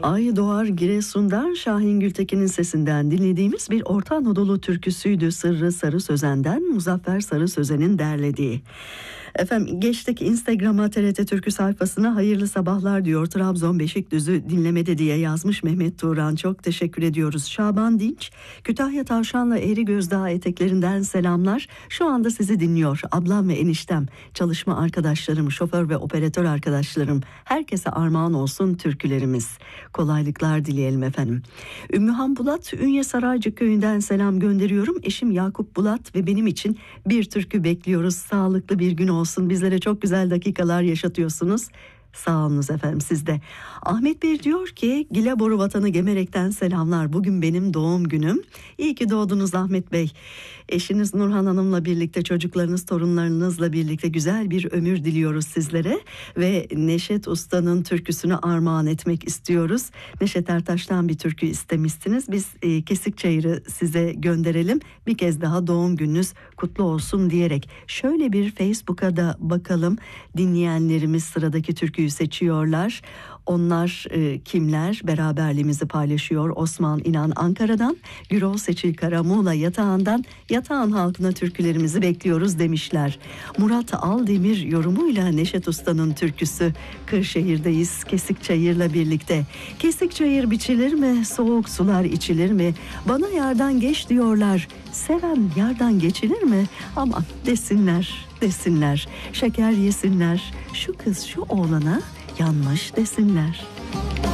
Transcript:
Ay Doğar Giresun'dan Şahin Gültekin'in sesinden dinlediğimiz bir Orta Anadolu türküsüydü. Sırrı Sarı Sözen'den Muzaffer Sarı Sözen'in derlediği. Efendim geçtik Instagram'a, TRT Türkü sayfasına hayırlı sabahlar diyor. Trabzon Beşikdüzü dinlemede diye yazmış Mehmet Turan. Çok teşekkür ediyoruz. Şaban Dinç, Kütahya Tavşanlı Eğri Gözdağ eteklerinden selamlar. Şu anda sizi dinliyor. Ablam ve eniştem, çalışma arkadaşlarım, şoför ve operatör arkadaşlarım. Herkese armağan olsun türkülerimiz. Kolaylıklar dileyelim efendim. Ümmühan Bulat, Ünye Saraycık köyünden selam gönderiyorum. Eşim Yakup Bulat ve benim için bir türkü bekliyoruz. Sağlıklı bir gün olsun. Bizlere çok güzel dakikalar yaşatıyorsunuz. Sağ olunuz efendim, siz de. Ahmet Bey diyor ki Gilaboru vatanı Gemerek'ten selamlar. Bugün benim doğum günüm. İyi ki doğdunuz Ahmet Bey. Eşiniz Nurhan Hanım'la birlikte, çocuklarınız, torunlarınızla birlikte güzel bir ömür diliyoruz sizlere. Ve Neşet Usta'nın türküsünü armağan etmek istiyoruz. Neşet Ertaş'tan bir türkü istemiştiniz. Biz Kesik Çayır'ı size gönderelim. Bir kez daha doğum gününüz kutlu olsun diyerek. Şöyle bir Facebook'a da bakalım. Dinleyenlerimiz sıradaki türküyü seçiyorlar. Onlar kimler? Beraberliğimizi paylaşıyor. Osman İnan Ankara'dan, Gürol Seçil Kara Muğla Yatağan'dan, Yatağan halkına türkülerimizi bekliyoruz demişler. Murat Aldemir yorumuyla Neşet Usta'nın türküsü. Kırşehir'deyiz Kesik Çayır'la birlikte. Kesik çayır biçilir mi? Soğuk sular içilir mi? Bana yardan geç diyorlar. Seven yardan geçilir mi? Aman desinler, desinler. Şeker yesinler. Şu kız şu oğlana yanmış desinler.